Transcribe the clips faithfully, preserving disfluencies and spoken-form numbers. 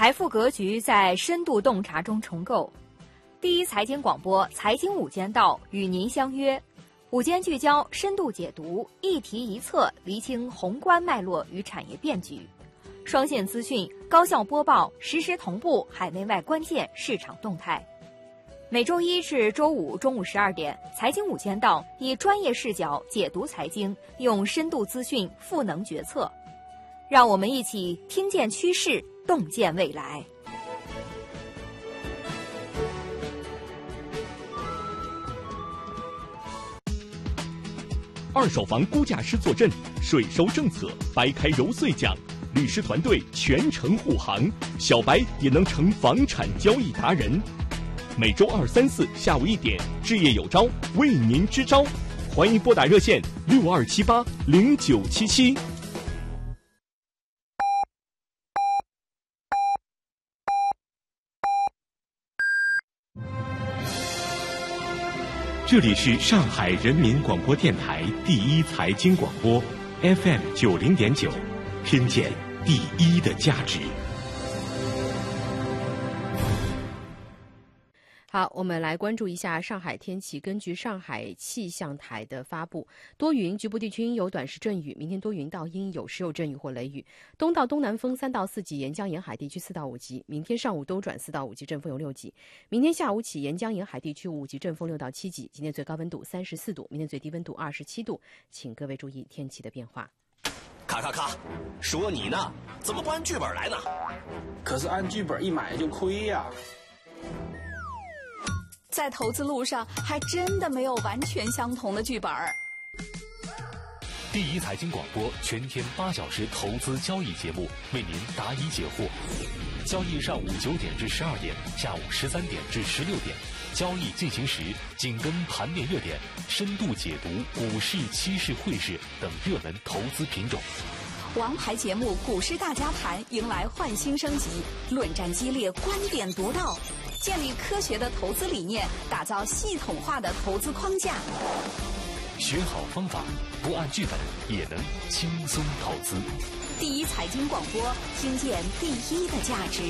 财富格局在深度洞察中重构。第一财经广播财经午间道与您相约，午间聚焦，深度解读，一题一策，厘清宏观脉络与产业变局。双线资讯，高效播报，实时同步海内外关键市场动态。每周一至周五中午十二点，财经午间道以专业视角解读财经，用深度资讯赋能决策。让我们一起听见趋势，洞见未来。 二手房估价师坐镇，税收政策掰开揉碎讲，律师团队全程护航，小白也能成房产交易达人。每周二、三、四下午一点，置业有招为您支招，欢迎拨打热线六二七八零九七七。 这里是上海人民广播电台第一财经广播 F M 九零点九，听见第一的价值。 好，我们来关注一下上海天气。根据上海气象台的发布，多云，局部地区有短时阵雨，明天多云到阴，有时有阵雨或雷雨，东到东南风三到四级，沿江沿海地区四到五级，明天上午兜转四到五级，阵风有六级，明天下午起沿江沿海地区五级，阵风六到七级。今天最高温度三十四度，明天最低温度二十七度，请各位注意天气的变化。 咔咔咔，说你呢，怎么不按剧本来呢？ 可是按剧本一买就亏呀、啊。 在投资路上，还真的没有完全相同的剧本。 第一财经广播全天八小时投资交易节目，为您答疑解惑。交易上午九点至十二点，下午十三点至十六点。交易进行时，紧跟盘面热点，深度解读股市、期市、汇市等热门投资品种。 王牌节目《股市大家谈》迎来焕新升级，论战激烈，观点独到，建立科学的投资理念，打造系统化的投资框架。 学好方法，不按剧本也能轻松投资。 第一财经广播，听见第一的价值。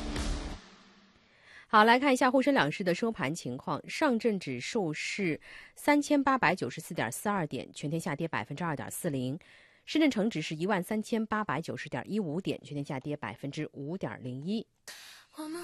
好，来看一下沪深两市的收盘情况。上证指数是三千八百九十四点四二点，全天下跌百分之二点四零。深圳成指是一万三千八百九十点一五点，全天下跌百分之五点零一。 我们